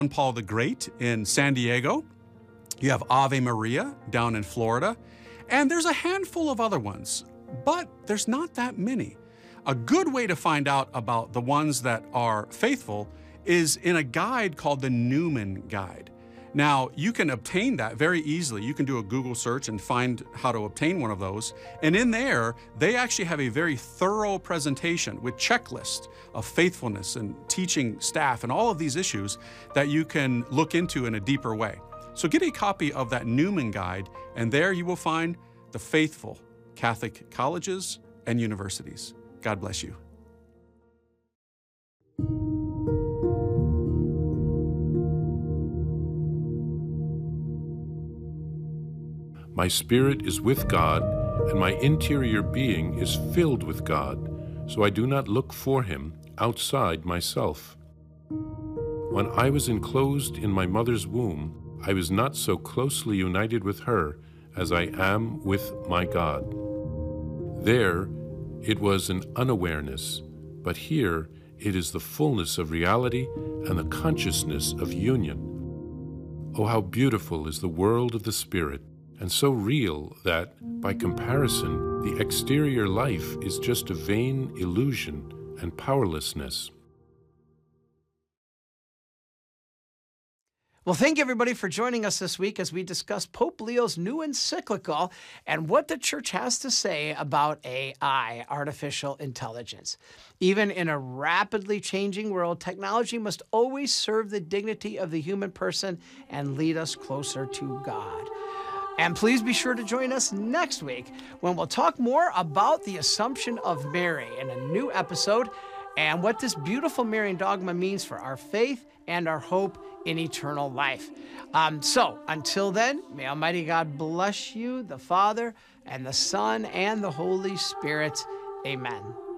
Paul the Great in San Diego. You have Ave Maria down in Florida. And there's a handful of other ones, but there's not that many. A good way to find out about the ones that are faithful is in a guide called the Newman Guide. Now, you can obtain that very easily. You can do a Google search and find how to obtain one of those. And in there, they actually have a very thorough presentation with checklists of faithfulness and teaching staff and all of these issues that you can look into in a deeper way. So get a copy of that Newman Guide, and there you will find the faithful Catholic colleges and universities. God bless you. My spirit is with God, and my interior being is filled with God, so I do not look for him outside myself. When I was enclosed in my mother's womb, I was not so closely united with her as I am with my God. There, it was an unawareness, but here it is the fullness of reality and the consciousness of union. Oh, how beautiful is the world of the Spirit, and so real that, by comparison, the exterior life is just a vain illusion and powerlessness. Well, thank you, everybody, for joining us this week as we discuss Pope Leo's new encyclical and what the Church has to say about AI, artificial intelligence. Even in a rapidly changing world, technology must always serve the dignity of the human person and lead us closer to God. And please be sure to join us next week when we'll talk more about the Assumption of Mary in a new episode and what this beautiful Marian dogma means for our faith and our hope in eternal life. So until then, may Almighty God bless you, the Father and the Son and the Holy Spirit. Amen.